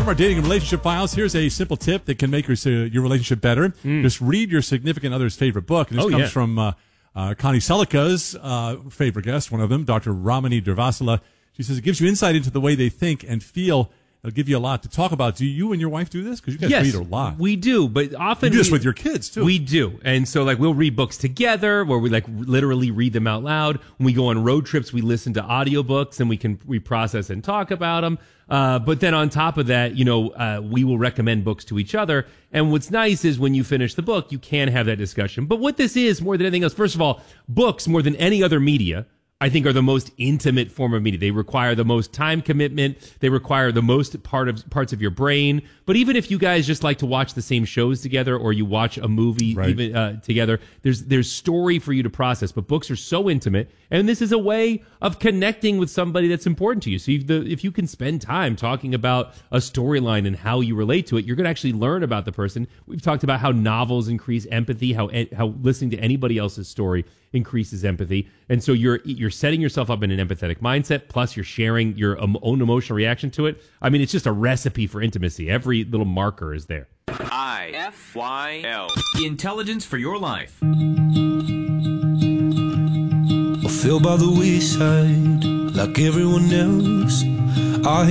From our dating and relationship files, here's a simple tip that can make your relationship better. Just read your significant other's favorite book. And this comes from Connie Selika's favorite guest, one of them, Dr. Ramani Durvasula. She says it gives you insight into the way they think and feel. It'll give you a lot to talk about. Do you and your wife do this? Because you guys read a lot. We do, but often you do this with your kids too. We do, and so we'll read books together, where we literally read them out loud. When we go on road trips, we listen to audiobooks, and we process and talk about them. But then on top of that, we will recommend books to each other. And what's nice is when you finish the book, you can have that discussion. But what this is more than anything else, first of all, books more than any other media, I think, are the most intimate form of media. They require the most time commitment. They require the most parts of your brain. But even if you guys just like to watch the same shows together, or you watch a movie even together, there's story for you to process. But books are so intimate, and this is a way of connecting with somebody that's important to you. So if you can spend time talking about a storyline and how you relate to it, you're going to actually learn about the person. We've talked about how novels increase empathy, how listening to anybody else's story increases empathy. And so you're setting yourself up in an empathetic mindset, plus you're sharing your own emotional reaction to it. I mean, it's just a recipe for intimacy. Every little marker is there. IFYL. Intelligence for your life. I feel by the wayside like everyone else. I